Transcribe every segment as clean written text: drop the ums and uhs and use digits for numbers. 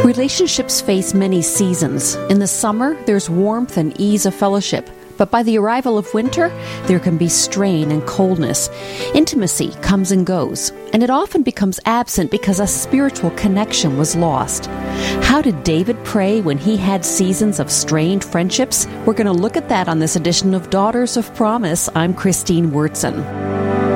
Relationships face many seasons. In the summer, there's warmth and ease of fellowship. But by the arrival of winter, there can be strain and coldness. Intimacy comes and goes, and it often becomes absent because a spiritual connection was lost. How did David pray when he had seasons of strained friendships? We're going to look at that on this edition of Daughters of Promise. I'm Christine Wurtson.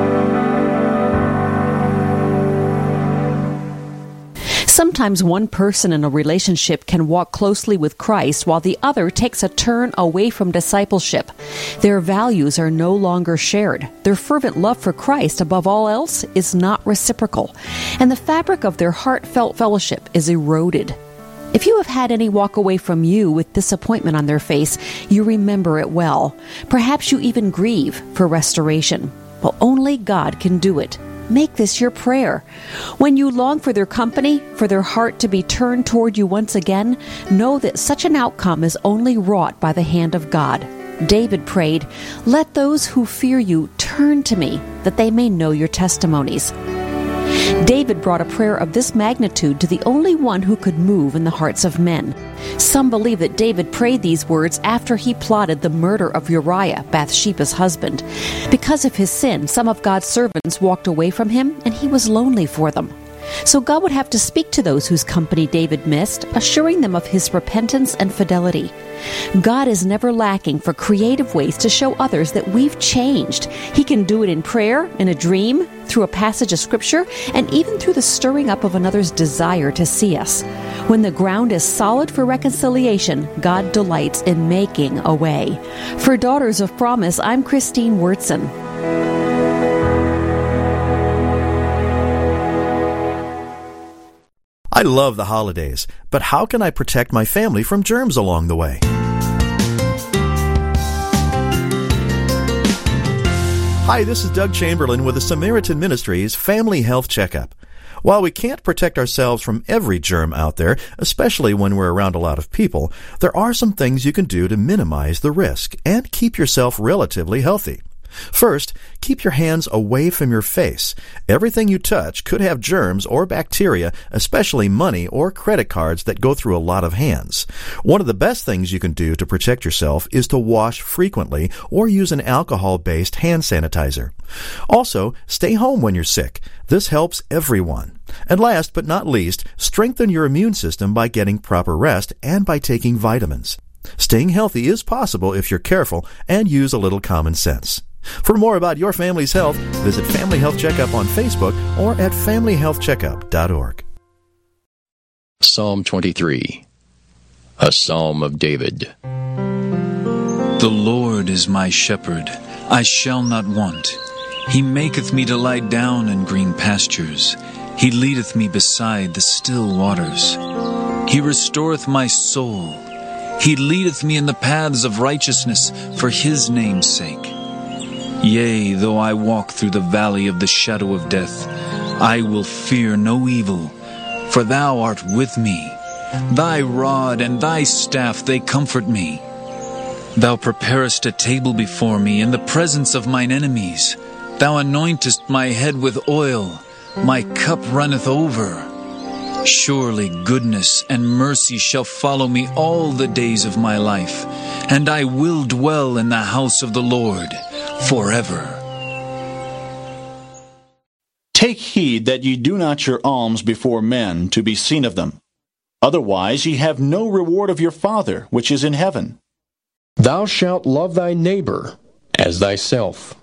Sometimes one person in a relationship can walk closely with Christ while the other takes a turn away from discipleship. Their values are no longer shared. Their fervent love for Christ above all else is not reciprocal, and the fabric of their heartfelt fellowship is eroded. If you have had any walk away from you with disappointment on their face, you remember it well. Perhaps you even grieve for restoration. Well, only God can do it. Make this your prayer. When you long for their company, for their heart to be turned toward you once again, know that such an outcome is only wrought by the hand of God. David prayed, "Let those who fear you turn to me, that they may know your testimonies." David brought a prayer of this magnitude to the only one who could move in the hearts of men. Some believe that David prayed these words after he plotted the murder of Uriah, Bathsheba's husband. Because of his sin, some of God's servants walked away from him, and he was lonely for them. So God would have to speak to those whose company David missed, assuring them of his repentance and fidelity. God is never lacking for creative ways to show others that we've changed. He can do it in prayer, in a dream, through a passage of Scripture, and even through the stirring up of another's desire to see us. When the ground is solid for reconciliation, God delights in making a way. For Daughters of Promise, I'm Christine Wurtson. I love the holidays, but how can I protect my family from germs along the way? Hi, this is Doug Chamberlain with the Samaritan Ministries Family Health Checkup. While we can't protect ourselves from every germ out there, especially when we're around a lot of people, there are some things you can do to minimize the risk and keep yourself relatively healthy. First, keep your hands away from your face. Everything you touch could have germs or bacteria, especially money or credit cards that go through a lot of hands. One of the best things you can do to protect yourself is to wash frequently or use an alcohol-based hand sanitizer. Also, stay home when you're sick. This helps everyone. And last but not least, strengthen your immune system by getting proper rest and by taking vitamins. Staying healthy is possible if you're careful and use a little common sense. For more about your family's health, visit Family Health Checkup on Facebook or at familyhealthcheckup.org. Psalm 23, a Psalm of David. The Lord is my shepherd, I shall not want. He maketh me to lie down in green pastures. He leadeth me beside the still waters. He restoreth my soul. He leadeth me in the paths of righteousness for his name's sake. Yea, though I walk through the valley of the shadow of death, I will fear no evil, for thou art with me. Thy rod and thy staff, they comfort me. Thou preparest a table before me in the presence of mine enemies. Thou anointest my head with oil, my cup runneth over. Surely goodness and mercy shall follow me all the days of my life, and I will dwell in the house of the Lord forever. Take heed that ye do not your alms before men to be seen of them. Otherwise ye have no reward of your Father which is in heaven. Thou shalt love thy neighbor as thyself.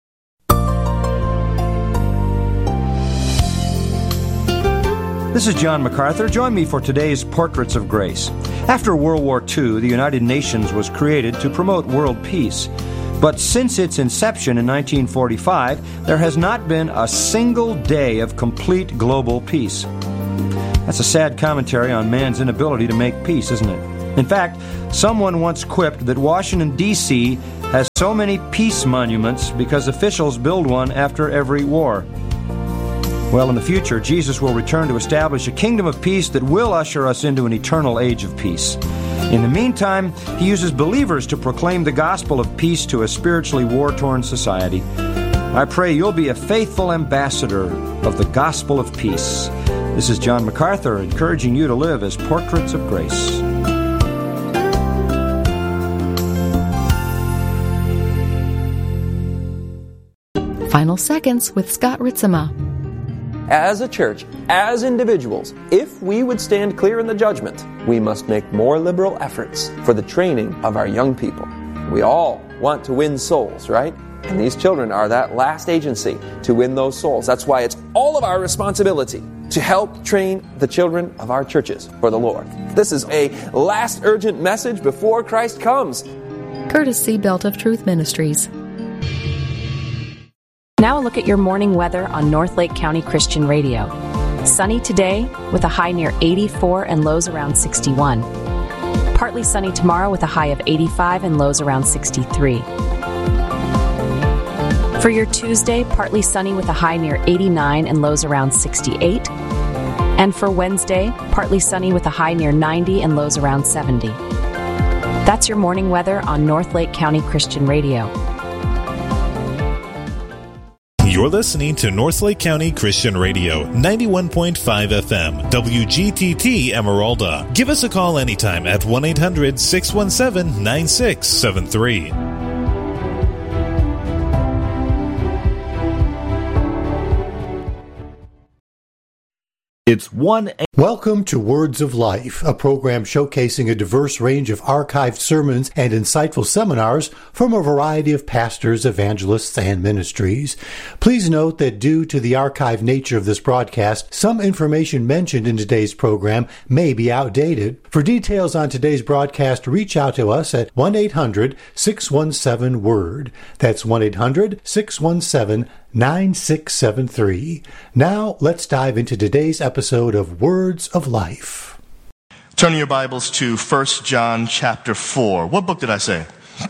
This is John MacArthur. Join me for today's Portraits of Grace. After World War II, the United Nations was created to promote world peace. But since its inception in 1945, there has not been a single day of complete global peace. That's a sad commentary on man's inability to make peace, isn't it? In fact, someone once quipped that Washington, D.C. has so many peace monuments because officials build one after every war. Well, in the future, Jesus will return to establish a kingdom of peace that will usher us into an eternal age of peace. In the meantime, he uses believers to proclaim the gospel of peace to a spiritually war-torn society. I pray you'll be a faithful ambassador of the gospel of peace. This is John MacArthur encouraging you to live as portraits of grace. Final Seconds with Scott Ritzema. As a church, as individuals, if we would stand clear in the judgment, we must make more liberal efforts for the training of our young people. We all want to win souls, right? And these children are that last agency to win those souls. That's why it's all of our responsibility to help train the children of our churches for the Lord. This is a last urgent message before Christ comes. Courtesy Belt of Truth Ministries. Now a look at your morning weather on North Lake County Christian Radio. Sunny today with a high near 84 and lows around 61. Partly sunny tomorrow with a high of 85 and lows around 63. For your Tuesday, partly sunny with a high near 89 and lows around 68. And for Wednesday, partly sunny with a high near 90 and lows around 70. That's your morning weather on North Lake County Christian Radio. You're listening to North Lake County Christian Radio, 91.5 FM, WGTT Emeralda. Give us a call anytime at 1-800-617-9673. Welcome to Words of Life, a program showcasing a diverse range of archived sermons and insightful seminars from a variety of pastors, evangelists, and ministries. Please note that due to the archived nature of this broadcast, some information mentioned in today's program may be outdated. For details on today's broadcast, reach out to us at 1-800-617-WORD. That's 1-800-617-9673. Now, let's dive into today's episode of Words of Life. Turn your Bibles to 1 John chapter 4. What book did I say?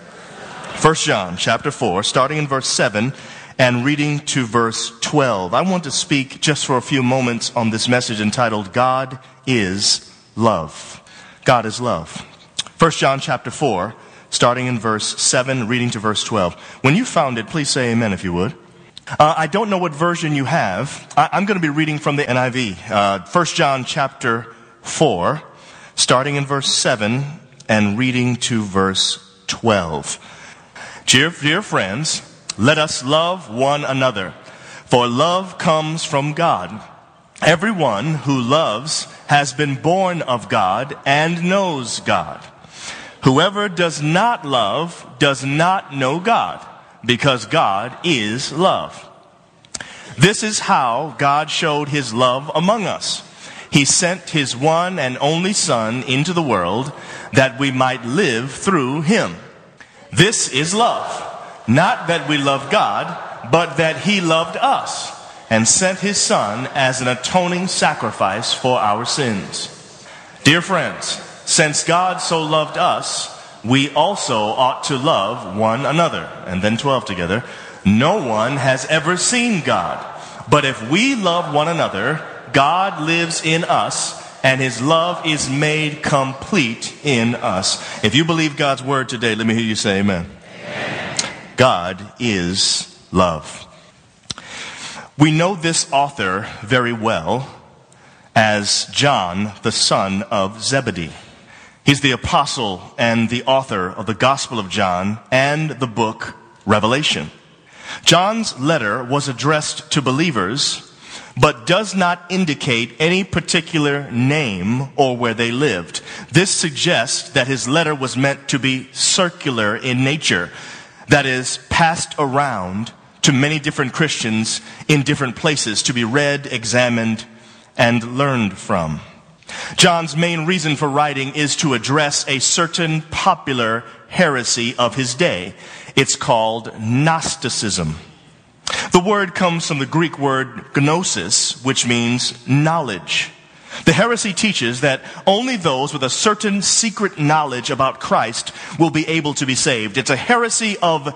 1 John chapter 4, starting in verse 7 and reading to verse 12. I want to speak just for a few moments on this message entitled, God is Love. God is love. 1 John chapter 4, starting in verse 7, reading to verse 12. When you found it, please say amen if you would. I don't know what version you have. I'm going to be reading from the NIV. 1 John chapter 4, starting in verse 7 and reading to verse 12. Dear friends, let us love one another, for love comes from God. Everyone who loves has been born of God and knows God. Whoever does not love does not know God, because God is love. This is how God showed his love among us. He sent his one and only Son into the world that we might live through him. This is love, not that we love God, but that he loved us and sent his Son as an atoning sacrifice for our sins. Dear friends, since God so loved us, we also ought to love one another. And then 12 together. No one has ever seen God. But if we love one another, God lives in us, and his love is made complete in us. If you believe God's word today, let me hear you say amen. Amen. God is love. We know this author very well as John, the son of Zebedee. He's the apostle and the author of the Gospel of John and the book Revelation. John's letter was addressed to believers, but does not indicate any particular name or where they lived. This suggests that his letter was meant to be circular in nature, that is, passed around to many different Christians in different places to be read, examined, and learned from. John's main reason for writing is to address a certain popular heresy of his day. It's called Gnosticism. The word comes from the Greek word gnosis, which means knowledge. The heresy teaches that only those with a certain secret knowledge about Christ will be able to be saved. It's a heresy of